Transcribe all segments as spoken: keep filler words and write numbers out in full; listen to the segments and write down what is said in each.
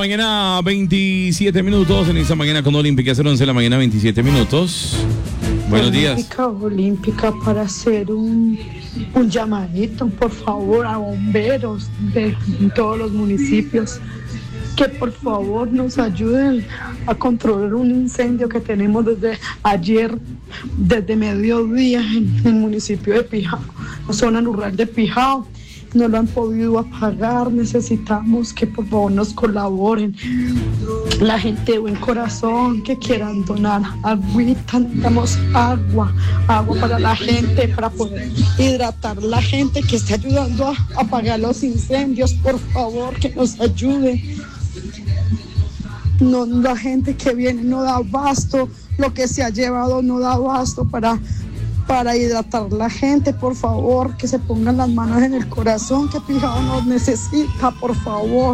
Mañana veintisiete minutos, en esta mañana con Olímpica, once de la mañana veintisiete minutos. Buenos días. Olímpica, Olímpica, para hacer un, un llamadito, por favor, a bomberos de todos los municipios, que por favor nos ayuden a controlar un incendio que tenemos desde ayer, desde mediodía en el municipio de Pijao, la zona rural de Pijao. No lo han podido apagar, necesitamos que por favor nos colaboren. La gente de buen corazón que quieran donar agüita, necesitamos agua, agua para la gente, para poder hidratar la gente que está ayudando a apagar los incendios, por favor, que nos ayuden. No, la gente que viene no da abasto, lo que se ha llevado no da abasto para... para hidratar la gente, por favor, que se pongan las manos en el corazón, que Pijao nos necesita, por favor.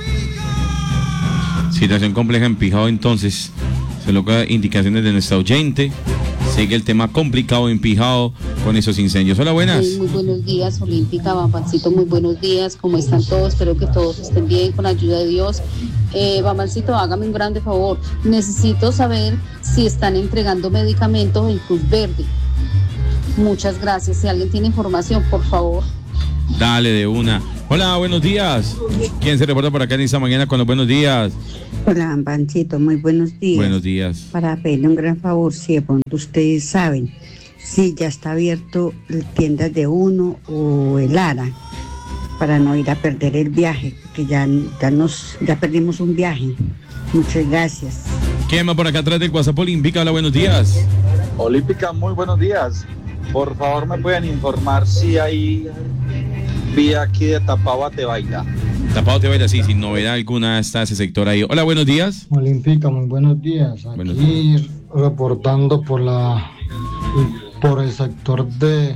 Situación compleja en Pijao, entonces, se loca indicaciones de nuestra oyente. Sigue el tema complicado en Pijao con esos incendios. Hola, buenas. Sí, muy buenos días, Olímpica, Bambancito, muy buenos días. ¿Cómo están todos? Espero que todos estén bien, con la ayuda de Dios. Eh, Bambancito, hágame un grande favor. Necesito saber si están entregando medicamentos en Cruz Verde. Muchas gracias. Si alguien tiene información, por favor. Dale de una. Hola, buenos días. ¿Quién se reporta por acá en esta mañana con los buenos días? Hola, Panchito, muy buenos días. Buenos días. Para pedirle un gran favor, si de pronto ustedes saben si ya está abierto tiendas de Uno o el Ara, para no ir a perder el viaje, que ya, ya, nos, ya perdimos un viaje. Muchas gracias. ¿Quién va por acá atrás del WhatsApp Olímpica? Hola, buenos días. Olímpica, muy buenos días. Por favor, ¿me pueden informar si hay vía aquí de Tapao a Tebaida? Tapao a Tebaida, sí, sin novedad alguna está ese sector ahí. Hola, buenos días. Olímpica, muy buenos días. Aquí buenos días. Reportando por la por el sector de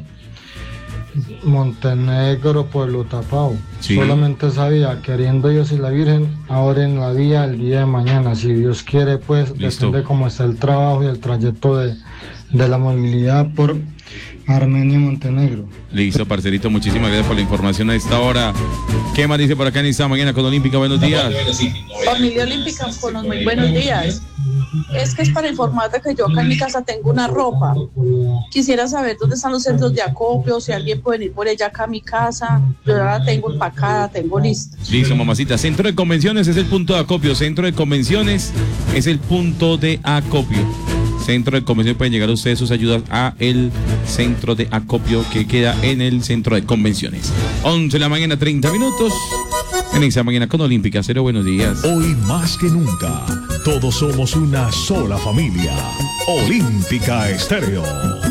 Montenegro, Pueblo Tapao. Sí. Solamente sabía, queriendo Dios y la Virgen, ahora en la vía el día de mañana. Si Dios quiere, pues Listo. Depende cómo está el trabajo y el trayecto de, de la movilidad por Armenia y Montenegro. Listo, parcerito, muchísimas gracias por la información a esta hora. ¿Qué más dice por acá en esta mañana con Olímpica? Buenos días. Familia Olímpica, con los muy buenos días. Es que es para informarte que yo acá en mi casa tengo una ropa. Quisiera saber dónde están los centros de acopio, si alguien puede venir por ella acá a mi casa. Yo ya la tengo empacada, tengo lista. Listo, mamacita. Centro de convenciones es el punto de acopio. Centro de convenciones es el punto de acopio. Centro de convenciones, pueden llegar ustedes sus ayudas a el centro de acopio que queda en el centro de convenciones. once de la mañana, treinta minutos. En esa mañana con Olímpica. Cero, buenos días. Hoy más que nunca, todos somos una sola familia. Olímpica Estéreo.